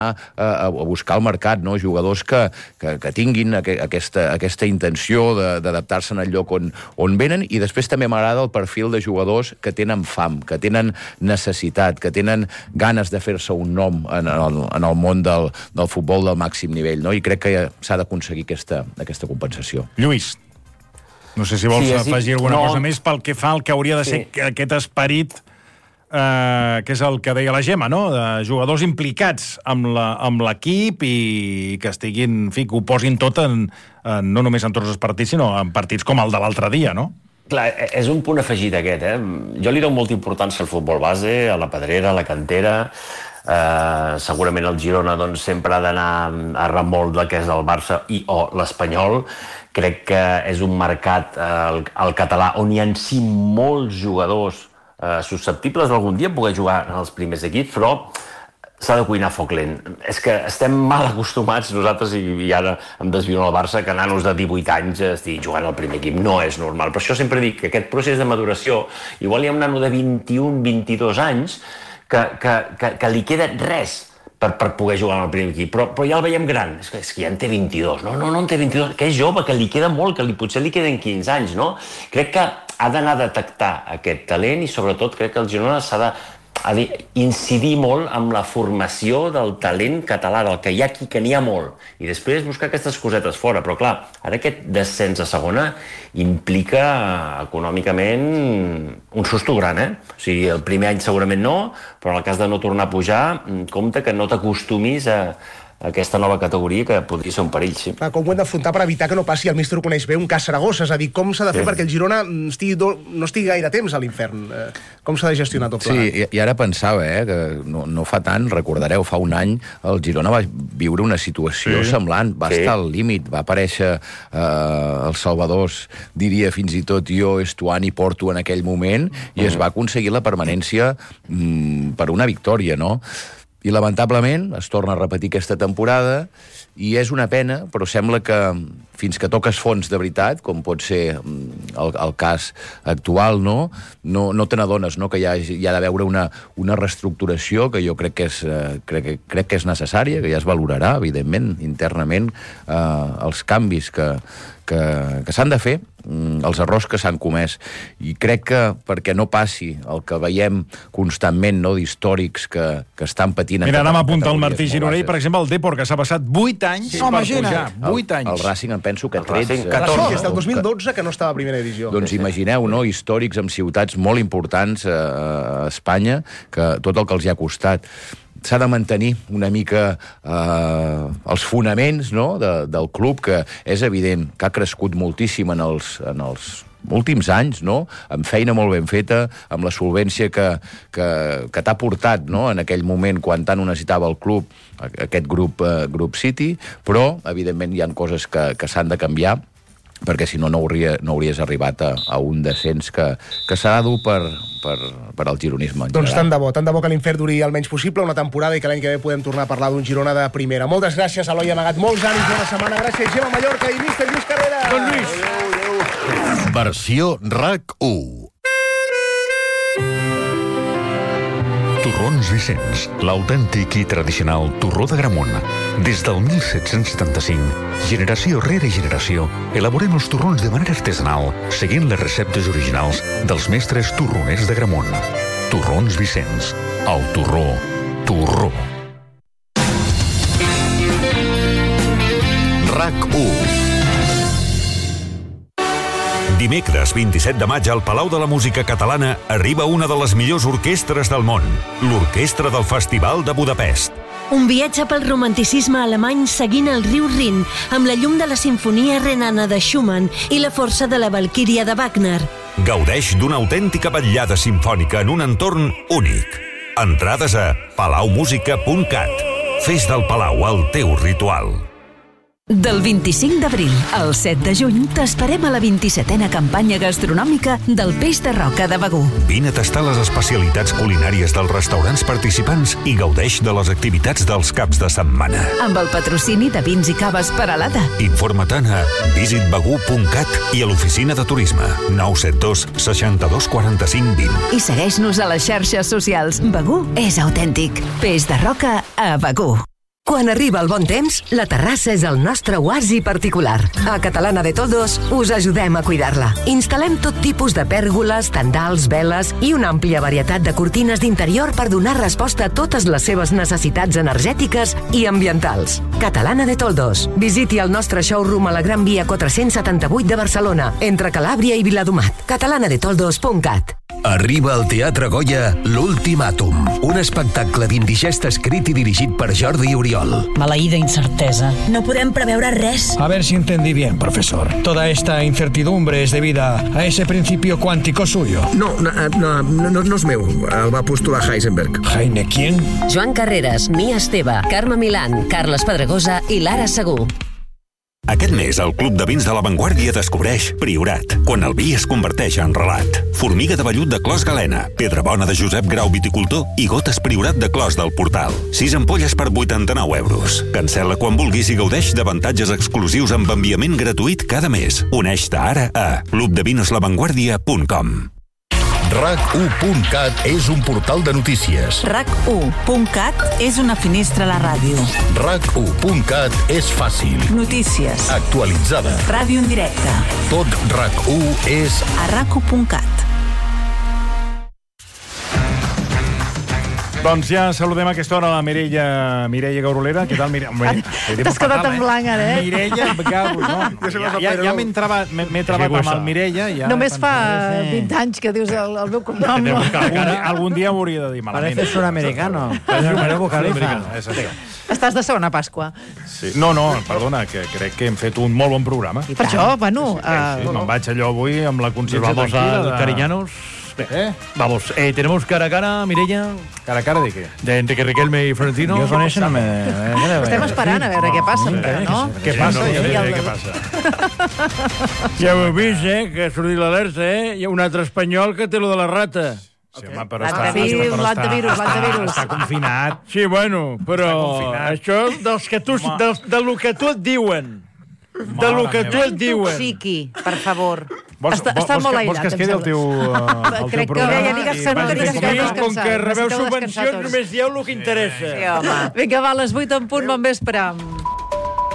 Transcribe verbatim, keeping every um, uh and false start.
a, a buscar al mercat, no? Jugadors que, que, que tinguin aqu aquesta, aquesta intenció d'adaptar-se en el lloc on, on venen, i després també m'agrada el perfil de jugadors que tenen fam, que tenen necessitat, que tenen ganes de fer-se un nom en el, en el món del, del futbol del màxim nivell, no? I crec que s'ha d'aconseguir aquesta, aquesta compensació. Lluís, no sé si vols sí, afegir alguna no. cosa més pel que fa al que hauria de ser sí. aquest esperit Uh, que és el que deia la Gemma, no? De jugadors implicats amb l'equip i que estiguin, en fi, que ho posin tot en, en, no només en tots els partits, sinó en partits com el de l'altre dia, no? Clar, és un punt afegit aquest, eh? Jo li dono molta importància al futbol base, a la pedrera, a la cantera. Uh, segurament el Girona doncs, sempre ha d'anar a remolc del que és el Barça i o l'Espanyol. Crec que és un mercat, uh, el, el català, on hi ha en si molts jugadors Uh, susceptibles d'algun dia poder jugar en els primers equips, però s'ha de cuinar a foc lent. És que estem mal acostumats nosaltres, i, i ara em desvio al Barça, que nanos de divuit anys estiguin jugant al primer equip. No és normal. Per això sempre dic que aquest procés de maduració, igual hi ha un nano de vint-i-un, vint-i-dos anys que, que, que, que li queda res per, per poder jugar en el primer equip, però, però ja el veiem gran, és que, és que ja en té vint-i-dos, no, no, no en té vint-i-dos, que és jove, que li queda molt, que li, potser li queden quinze anys, no? Crec que ha d'anar a detectar aquest talent i sobretot crec que el Girona s'ha de ha d'incidir molt amb la formació del talent català, del que hi ha aquí, que n'hi ha molt, i després buscar aquestes cosetes fora. Però clar, ara aquest descens a segona implica econòmicament un susto gran, eh? O sigui, el primer any segurament no, però en el cas de no tornar a pujar, compte que no t'acostumis a aquesta nova categoria, que podria ser un perill, sí. Clar, com ho hem d'afrontar per evitar que no passi, el míster ho coneix bé, un cas Saragossa, és a dir, com s'ha de fer sí. perquè el Girona estigui do... no estigui gaire temps a l'infern? Com s'ha de gestionar tot plegat? Sí, i ara pensava, eh, que no, no fa tant, recordareu, fa un any el Girona va viure una situació sí. semblant, va sí. estar al límit, va aparèixer eh, els Salvadors, diria fins i tot jo, Estuani i Porto en aquell moment, i mm. es va aconseguir la permanència mm, per una victòria, no? I lamentablement es torna a repetir aquesta temporada i és una pena, però sembla que fins que toques fons de veritat, com pot ser el, el cas actual, no, no, no te n'adones, no? Que hi ha, hi ha d'haver una, una reestructuració que jo crec que, és, eh, crec, crec que és necessària, que ja es valorarà, evidentment, internament, eh, els canvis que, que, que s'han de fer, els errors que s'han comès. I crec que perquè no passi el que veiem constantment, no, d'històrics que, que estan patint... Mira, anem a apuntar el Martí Gironell, per exemple, el Depor, que s'ha passat vuit anys sí, per pujar. vuit anys. El, el Racing em penso que tretze... catorze. Des del dos mil dotze que no estava a primera divisió. Doncs imagineu, no?, històrics amb ciutats molt importants a Espanya, que tot el que els hi ha costat. S'ha de mantenir una mica eh, els fonaments, no?, de, del club, que és evident que ha crescut moltíssim en els, en els últims anys, no?, amb feina molt ben feta, amb la solvència que, que, que t'ha portat, no?, en aquell moment, quan tant ho necessitava el club, aquest grup, eh, grup City, però, evidentment, hi ha coses que, que s'han de canviar, perquè si no, no, hauria, no hauries arribat a, a un descens que, que serà dur per, per, per al gironisme. Doncs tant de bo, tant de bo que l'infern duri el menys possible, una temporada, i que l'any que ve podem tornar a parlar d'un Girona de primera. Moltes gràcies, Eloi Amagat, molts ànims bona setmana, gràcies, Gemma Mallorca i míster Lluís Carrera. Don Lluís. Adéu, adéu. Versió RAC u. Torrons Vicenç, l'autèntic i tradicional torró de Gramunt. Des del mil set-cents setanta-cinc, generació rere generació, elaborem els torrons de manera artesanal, seguint les receptes originals dels mestres torroners de Gramunt. Torrons Vicenç, el torró, torró. RAC u. Dimecres vint-i-set de maig al Palau de la Música Catalana arriba una de les millors orquestres del món, l'Orquestra del Festival de Budapest. Un viatge pel romanticisme alemany seguint el riu Rin, amb la llum de la Simfonia Renana de Schumann i la força de la Valquíria de Wagner. Gaudeix d'una autèntica vetllada simfònica en un entorn únic. Entrades a palau música punt cat. Fes del Palau el teu ritual. Del vint-i-cinc d'abril al set de juny t'esperem a la vint-i-setena campanya gastronòmica del Peix de Roca de Begur. Vine a tastar les especialitats culinàries dels restaurants participants i gaudeix de les activitats dels caps de setmana. Amb el patrocini de Vins i Caves Peralada. Informa-te'n a visit begur punt cat i a l'oficina de turisme nou set dos seixanta-dos quaranta-cinc vint. I segueix-nos a les xarxes socials. Begur és autèntic. Peix de Roca a Begur. Quan arriba el bon temps, la terrassa és el nostre oasi particular. A Catalana de Toldos us ajudem a cuidar-la. Instal·lem tot tipus de pèrgoles, tendals, veles i una àmplia varietat de cortines d'interior per donar resposta a totes les seves necessitats energètiques i ambientals. Catalana de Toldos. Visiti el nostre showroom a la Gran Via quatre-cents setanta-vuit de Barcelona, entre Calàbria i Viladomat. catalana de toldos punt cat. Arriba al Teatre Goya L'Ultimàtum, un espectacle d'indigest escrit i dirigit per Jordi Oriol. Maleïda incertesa. No podem preveure res. A ver si entendí bien, profesor. Toda esta incertidumbre es debida a ese principio cuántico suyo. No, no, no, no, no és meu. El va postular Heisenberg. ¿Heine quién? Joan Carreras, Mia Esteve, Carme Milán, Carles Pedregosa i Lara Segú. Aquest mes, el Club de Vins de La Vanguardia descobreix Priorat, quan el vi es converteix en relat. Formiga de vellut de Clos Galena, Pedra Bona de Josep Grau Viticultor i Gotes Priorat de Clos del Portal. Sis ampolles per vuitanta-nou euros. Cancel·la quan vulguis i gaudeix d'avantatges exclusius amb enviament gratuït cada mes. Uneix-te ara a club de vinos la vanguardia punt com. rac u punt cat és un portal de notícies. rac u punt cat és una finestra a la ràdio. rac u punt cat és fàcil. Notícies. Actualitzada. Ràdio en directe. Tot RAC u és a rac u punt cat. Doncs ja saludem a aquesta hora la Mireia, Mireia Gaurolera. Què tal, Mireia? T'has quedat en blanc, ara, eh? Mireia Gaurolera. No, ja ja, ja m'he trabat, m'he trabat amb el Mireia. Ja Només fa vint anys que dius el, el meu cognom. No? Algun, algun dia ho hauria de dir malament. Parece suramericano. Suramericano. Estàs de segona Pasqua. Sí. No, no, perdona, que crec que hem fet un molt bon programa. Per això, bueno... Sí, sí, uh... me'n vaig allò avui amb la consciència vamos tranquil·la. Vamos a Cariñanos. ¿Eh? Vamos, eh, tenemos cara a cara, Mireia. ¿Cara a cara de qué? De Enrique Riquelme y Florentino. Yo con eso no me... Estem esperant a veure què passa, no? Què passa? Ja diré què passa. Ja ho heu vist, eh? Que ha sortit l'alerta, eh? Hi ha un altre espanyol que té lo de la rata. Sí, home, però està... L'antivirus, l'antivirus, l'antivirus. Està confinat. Sí, bueno, però això dels que tu, del, de lo que tu et diuen. De lo que tu et diuen. Intoxiqui, per favor. Vols, està, vols, està molt vols que es quedi el teu, uh, el teu programa? Ja digues que no digues que no Com que rebeu subvencions, només dieu el que interessa. Sí, home. Vinga, va, a les vuit en punt, bon vespre.